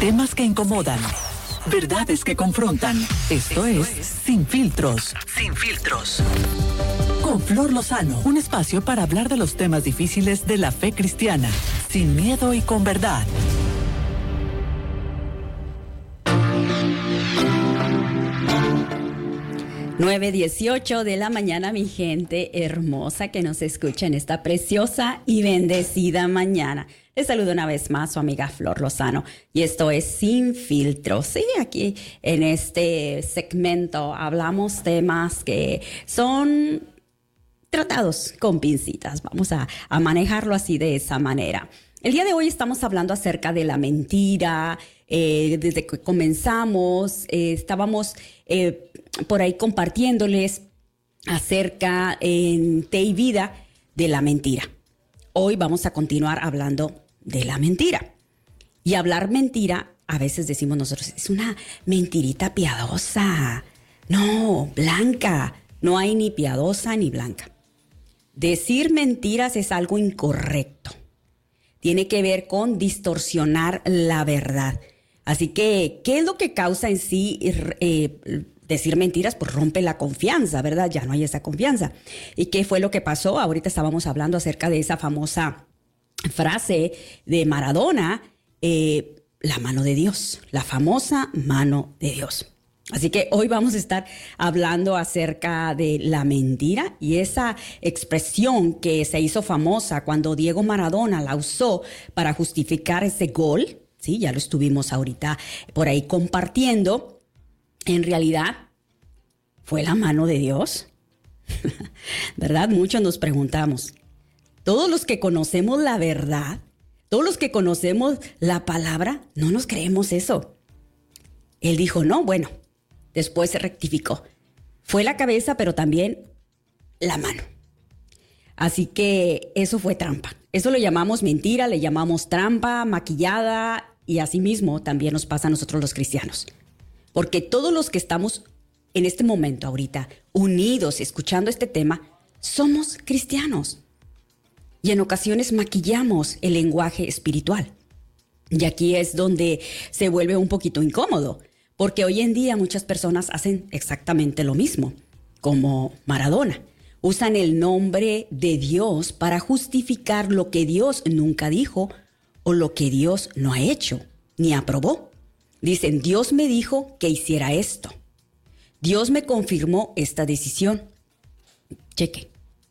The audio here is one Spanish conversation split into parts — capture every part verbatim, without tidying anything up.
Temas que incomodan, verdades que confrontan. Esto es Sin Filtros. Sin Filtros. Con Flor Lozano, un espacio para hablar de los temas difíciles de la fe cristiana, sin miedo y con verdad. nueve dieciocho de la mañana, mi gente hermosa que nos escucha en esta preciosa y bendecida mañana. Les saludo una vez más su amiga Flor Lozano y esto es Sin Filtros. Sí, aquí en este segmento hablamos temas que son tratados con pincitas. Vamos a, a manejarlo así, de esa manera. El día de hoy estamos hablando acerca de la mentira. Eh, desde que comenzamos eh, estábamos eh, por ahí compartiéndoles acerca en Té y Vida de la mentira. Hoy vamos a continuar hablando de la mentira. Y hablar mentira, a veces decimos nosotros, es una mentirita piadosa. No, blanca. No hay ni piadosa ni blanca. Decir mentiras es algo incorrecto. Tiene que ver con distorsionar la verdad. Así que, ¿qué es lo que causa en sí eh, decir mentiras? Pues rompe la confianza, ¿verdad? Ya no hay esa confianza. ¿Y qué fue lo que pasó? Ahorita estábamos hablando acerca de esa famosa frase de Maradona, eh, la mano de Dios, la famosa mano de Dios. Así que hoy vamos a estar hablando acerca de la mentira y esa expresión que se hizo famosa cuando Diego Maradona la usó para justificar ese gol. Sí, ya lo estuvimos ahorita por ahí compartiendo. En realidad, ¿fue la mano de Dios? ¿Verdad? Muchos nos preguntamos. Todos los que conocemos la verdad, todos los que conocemos la palabra, no nos creemos eso. Él dijo, no, bueno, después se rectificó. Fue la cabeza, pero también la mano. Así que eso fue trampa. Eso lo llamamos mentira, le llamamos trampa, maquillada. Y así mismo también nos pasa a nosotros los cristianos. Porque todos los que estamos en este momento ahorita unidos escuchando este tema, somos cristianos. Y en ocasiones maquillamos el lenguaje espiritual. Y aquí es donde se vuelve un poquito incómodo. Porque hoy en día muchas personas hacen exactamente lo mismo, como Maradona. Usan el nombre de Dios para justificar lo que Dios nunca dijo o lo que Dios no ha hecho ni aprobó. Dicen, Dios me dijo que hiciera esto. Dios me confirmó esta decisión. Cheque.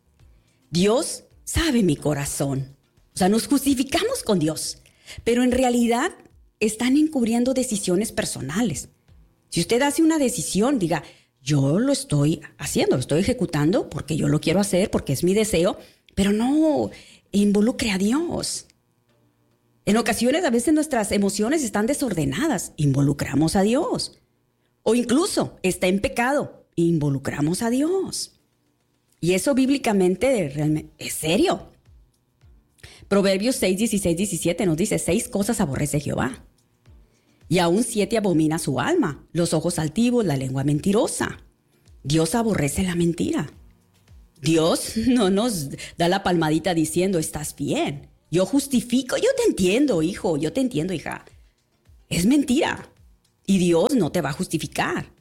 Dios sabe mi corazón. O sea, nos justificamos con Dios. Pero en realidad están encubriendo decisiones personales. Si usted hace una decisión, diga, yo lo estoy haciendo, lo estoy ejecutando porque yo lo quiero hacer, porque es mi deseo, pero no involucre a Dios. En ocasiones, a veces nuestras emociones están desordenadas, involucramos a Dios. O incluso está en pecado, involucramos a Dios. Y eso bíblicamente realmente es serio. Proverbios seis, dieciséis, diecisiete nos dice, seis cosas aborrece Jehová. Y aún siete abomina su alma, los ojos altivos, la lengua mentirosa. Dios aborrece la mentira. Dios no nos da la palmadita diciendo, estás bien. Yo justifico, yo te entiendo, hijo, yo te entiendo, hija. Es mentira. Y Dios no te va a justificar.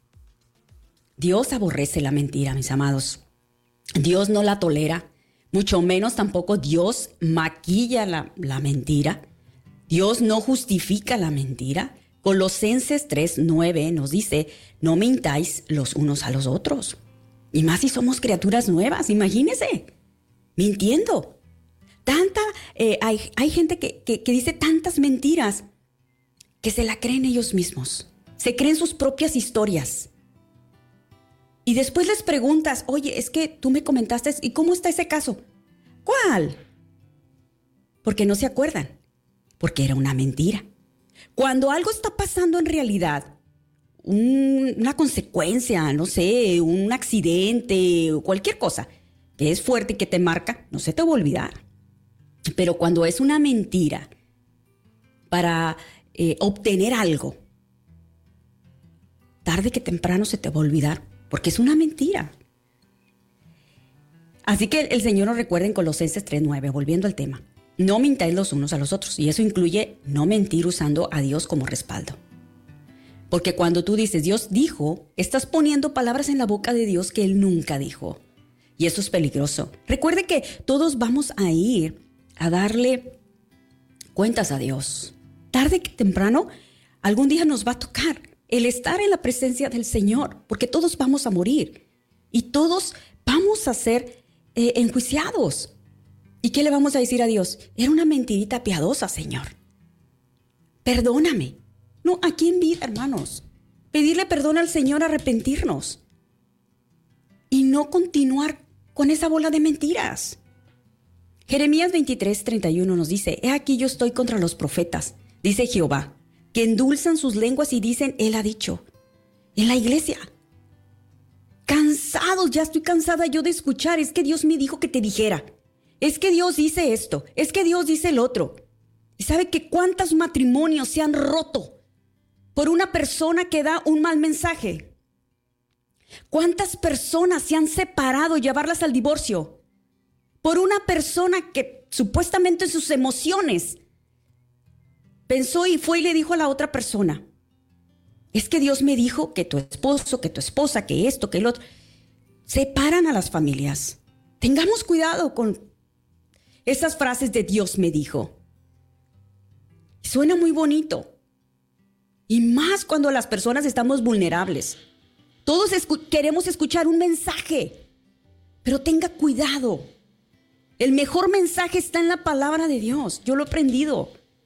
Dios aborrece la mentira, mis amados. Dios no la tolera. Mucho menos tampoco Dios maquilla la, la mentira. Dios no justifica la mentira. Colosenses tres, nueve nos dice, no mintáis los unos a los otros. Y más si somos criaturas nuevas, imagínense, mintiendo. Tanta, eh, hay, hay gente que, que, que dice tantas mentiras que se la creen ellos mismos. Se creen sus propias historias. Y después les preguntas, oye, es que tú me comentaste, ¿y cómo está ese caso? ¿Cuál? Porque no se acuerdan. Porque era una mentira. Cuando algo está pasando en realidad, un, una consecuencia, no sé, un accidente o cualquier cosa que es fuerte y que te marca, no se te va a olvidar. Pero cuando es una mentira para eh, obtener algo, tarde que temprano se te va a olvidar, porque es una mentira. Así que el Señor nos recuerda en Colosenses tres nueve, volviendo al tema. No mintáis los unos a los otros. Y eso incluye no mentir usando a Dios como respaldo. Porque cuando tú dices, Dios dijo, estás poniendo palabras en la boca de Dios que Él nunca dijo. Y eso es peligroso. Recuerde que todos vamos a ir a darle cuentas a Dios. Tarde que temprano, algún día nos va a tocar el estar en la presencia del Señor. Porque todos vamos a morir. Y todos vamos a ser eh, enjuiciados. ¿Y qué le vamos a decir a Dios? Era una mentirita piadosa, Señor. Perdóname. No, aquí en vida, hermanos. Pedirle perdón al Señor, arrepentirnos. Y no continuar con esa bola de mentiras. Jeremías veintitrés, treinta y uno nos dice, he aquí yo estoy contra los profetas, dice Jehová, que endulzan sus lenguas y dicen, Él ha dicho. En la iglesia. Cansados, ya estoy cansada yo de escuchar, es que Dios me dijo que te dijera. Es que Dios dice esto, es que Dios dice el otro. ¿Y sabe que cuántos matrimonios se han roto por una persona que da un mal mensaje? ¿Cuántas personas se han separado y llevarlas al divorcio por una persona que supuestamente en sus emociones pensó y fue y le dijo a la otra persona, es que Dios me dijo que tu esposo, que tu esposa, que esto, que el otro? Separan a las familias. Tengamos cuidado con esas frases de Dios me dijo. Suena muy bonito. Y más cuando las personas estamos vulnerables. Todos escu- queremos escuchar un mensaje. Pero tenga cuidado. El mejor mensaje está en la palabra de Dios. Yo lo he aprendido.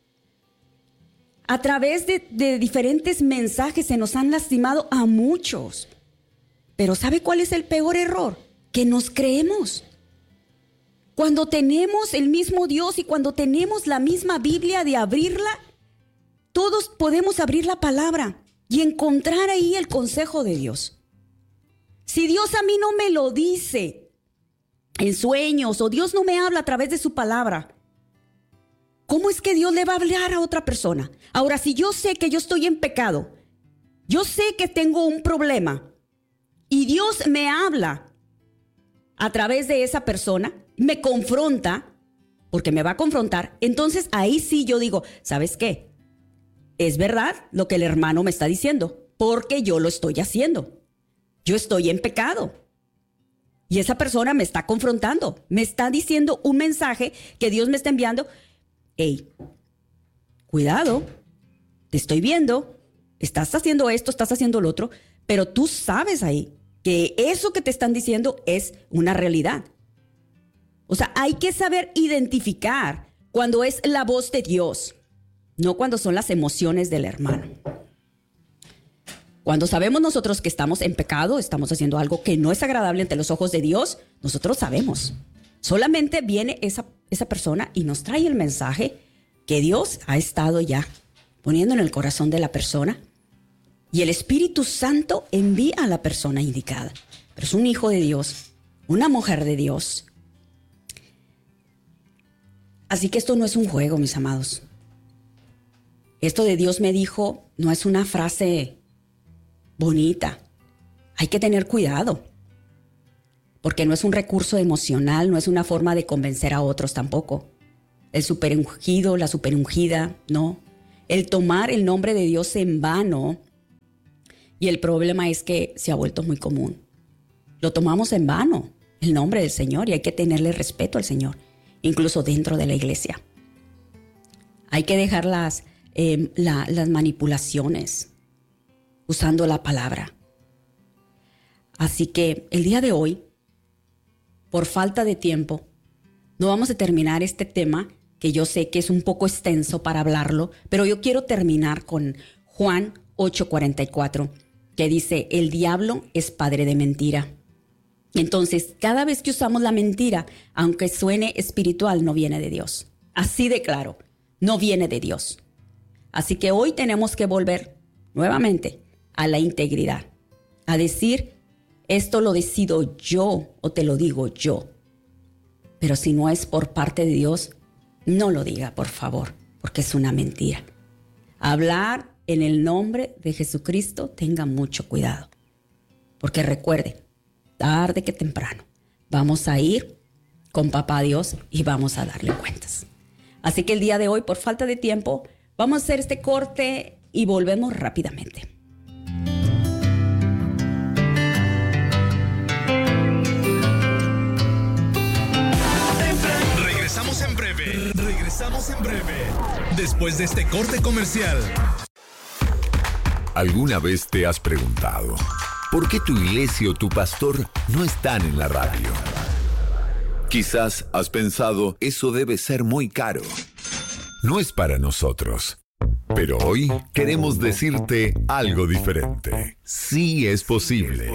A través de, de diferentes mensajes se nos han lastimado a muchos. Pero ¿sabe cuál es el peor error? Que nos creemos. Cuando tenemos el mismo Dios y cuando tenemos la misma Biblia de abrirla, todos podemos abrir la palabra y encontrar ahí el consejo de Dios. Si Dios a mí no me lo dice en sueños o Dios no me habla a través de su palabra, ¿cómo es que Dios le va a hablar a otra persona? Ahora, si yo sé que yo estoy en pecado, yo sé que tengo un problema y Dios me habla a través de esa persona, me confronta, porque me va a confrontar, entonces ahí sí yo digo, ¿sabes qué? Es verdad lo que el hermano me está diciendo, porque yo lo estoy haciendo. Yo estoy en pecado. Y esa persona me está confrontando, me está diciendo un mensaje que Dios me está enviando. Hey, cuidado, te estoy viendo, estás haciendo esto, estás haciendo lo otro, pero tú sabes ahí que eso que te están diciendo es una realidad. O sea, hay que saber identificar cuando es la voz de Dios, no cuando son las emociones del hermano. Cuando sabemos nosotros que estamos en pecado, estamos haciendo algo que no es agradable ante los ojos de Dios, nosotros sabemos. Solamente viene esa, esa persona y nos trae el mensaje que Dios ha estado ya poniendo en el corazón de la persona. Y el Espíritu Santo envía a la persona indicada. Pero es un hijo de Dios, una mujer de Dios. Así que esto no es un juego, mis amados. Esto de Dios me dijo no es una frase bonita. Hay que tener cuidado. Porque no es un recurso emocional, no es una forma de convencer a otros tampoco. El superungido, la superungida, no. El tomar el nombre de Dios en vano. Y el problema es que se ha vuelto muy común. Lo tomamos en vano, el nombre del Señor, y hay que tenerle respeto al Señor, incluso dentro de la iglesia. Hay que dejar las, eh, la, las manipulaciones usando la palabra. Así que el día de hoy, por falta de tiempo, no vamos a terminar este tema, que yo sé que es un poco extenso para hablarlo, pero yo quiero terminar con Juan ocho cuarenta y cuatro, que dice, el diablo es padre de mentira. Entonces, cada vez que usamos la mentira, aunque suene espiritual, no viene de Dios. Así de claro, no viene de Dios. Así que hoy tenemos que volver nuevamente a la integridad, a decir, esto lo decido yo o te lo digo yo. Pero si no es por parte de Dios, no lo diga, por favor, porque es una mentira. Hablar en el nombre de Jesucristo, tenga mucho cuidado. Porque recuerde, tarde que temprano, vamos a ir con Papá Dios y vamos a darle cuentas. Así que el día de hoy, por falta de tiempo, vamos a hacer este corte y volvemos rápidamente. Regresamos en breve. Regresamos en breve. Después de este corte comercial. ¿Alguna vez te has preguntado por qué tu iglesia o tu pastor no están en la radio? Quizás has pensado, eso debe ser muy caro. No es para nosotros. Pero hoy queremos decirte algo diferente. Sí es posible.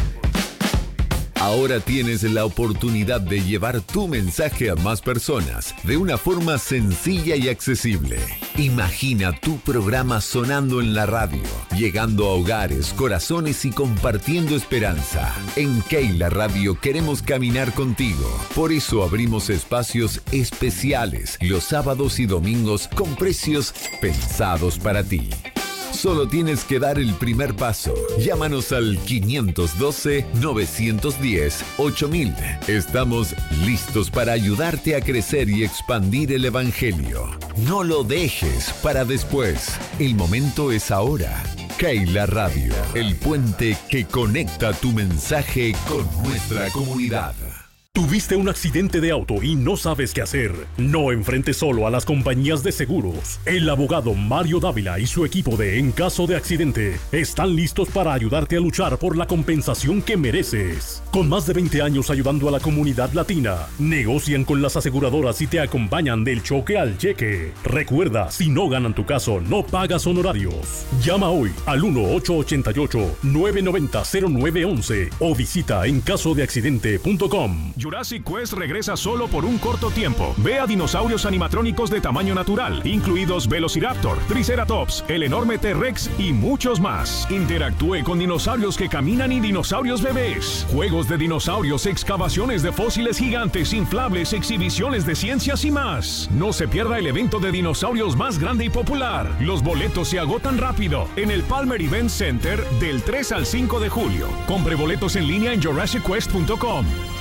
Ahora tienes la oportunidad de llevar tu mensaje a más personas de una forma sencilla y accesible. Imagina tu programa sonando en la radio, llegando a hogares, corazones y compartiendo esperanza. En Keila Radio queremos caminar contigo. Por eso abrimos espacios especiales los sábados y domingos con precios pensados para ti. Solo tienes que dar el primer paso. Llámanos al quinientos doce, novecientos diez, ocho mil. Estamos listos para ayudarte a crecer y expandir el Evangelio. No lo dejes para después. El momento es ahora. Keila Radio, el puente que conecta tu mensaje con nuestra comunidad. ¿Tuviste un accidente de auto y no sabes qué hacer? No enfrentes solo a las compañías de seguros. El abogado Mario Dávila y su equipo de En Caso de Accidente están listos para ayudarte a luchar por la compensación que mereces. Con más de veinte años ayudando a la comunidad latina, negocian con las aseguradoras y te acompañan del choque al cheque. Recuerda, si no ganan tu caso, no pagas honorarios. Llama hoy al uno ocho ocho ocho, nueve nueve cero, cero nueve uno uno o visita en caso de accidente punto com. Jurassic Quest regresa solo por un corto tiempo. Ve a dinosaurios animatrónicos de tamaño natural, incluidos Velociraptor, Triceratops, el enorme T-Rex y muchos más. Interactúe con dinosaurios que caminan y dinosaurios bebés. Juegos de dinosaurios, excavaciones de fósiles gigantes, inflables, exhibiciones de ciencias y más. No se pierda el evento de dinosaurios más grande y popular. Los boletos se agotan rápido en el Palmer Event Center del tres al cinco de julio. Compre boletos en línea en jurassic quest punto com.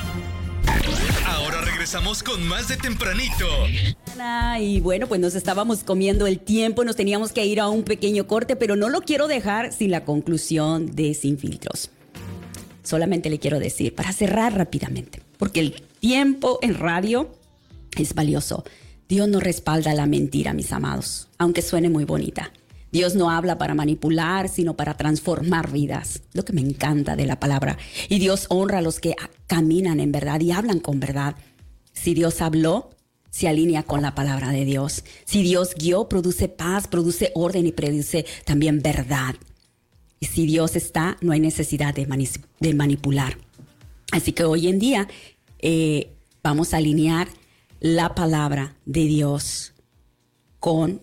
Ahora regresamos con más de Tempranito. Y bueno, pues nos estábamos comiendo el tiempo, nos teníamos que ir a un pequeño corte, pero no lo quiero dejar sin la conclusión de Sin Filtros. Solamente le quiero decir, para cerrar rápidamente, porque el tiempo en radio es valioso. Dios no respalda la mentira, mis amados, aunque suene muy bonita. Dios no habla para manipular, sino para transformar vidas. Lo que me encanta de la palabra. Y Dios honra a los que caminan en verdad y hablan con verdad. Si Dios habló, se alinea con la palabra de Dios. Si Dios guió, produce paz, produce orden y produce también verdad. Y si Dios está, no hay necesidad de, manip- de manipular. Así que hoy en día eh, vamos a alinear la palabra de Dios con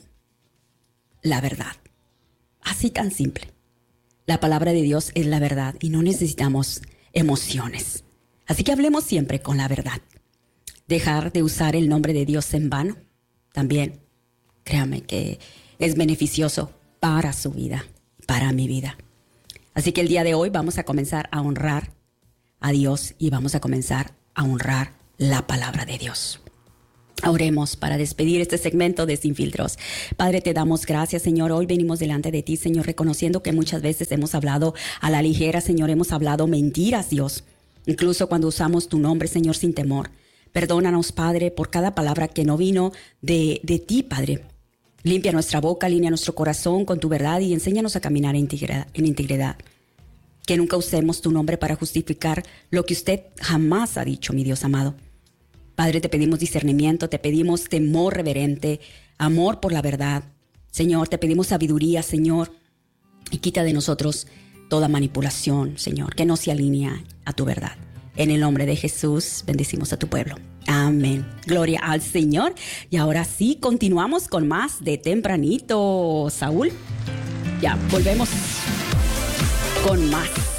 la verdad. Así tan simple. La palabra de Dios es la verdad y no necesitamos emociones. Así que hablemos siempre con la verdad. Dejar de usar el nombre de Dios en vano, también, créame que es beneficioso para su vida, para mi vida. Así que el día de hoy vamos a comenzar a honrar a Dios y vamos a comenzar a honrar la palabra de Dios. Oremos para despedir este segmento de Sin Filtros. Padre, te damos gracias, Señor. Hoy venimos delante de ti, Señor, reconociendo que muchas veces hemos hablado a la ligera, Señor. Hemos hablado mentiras, Dios. Incluso cuando usamos tu nombre, Señor, sin temor. Perdónanos, Padre, por cada palabra que no vino de, de ti, Padre. Limpia nuestra boca, alinea nuestro corazón con tu verdad y enséñanos a caminar en integridad, en integridad. Que nunca usemos tu nombre para justificar lo que usted jamás ha dicho, mi Dios amado. Padre, te pedimos discernimiento, te pedimos temor reverente, amor por la verdad. Señor, te pedimos sabiduría, Señor, y quita de nosotros toda manipulación, Señor, que no se alinea a tu verdad. En el nombre de Jesús, bendecimos a tu pueblo. Amén. Gloria al Señor. Y ahora sí, continuamos con más de Tempranito, Saúl. Ya, volvemos con más.